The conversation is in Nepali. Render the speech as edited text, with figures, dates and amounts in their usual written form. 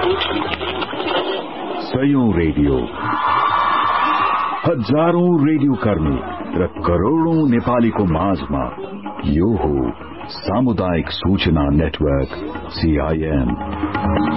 सयौं रेडियो, हजारौं रेडियो कर्मी र करोड़ौं नेपालीको माझमा यो हो सामुदायिक सूचना नेटवर्क CIN।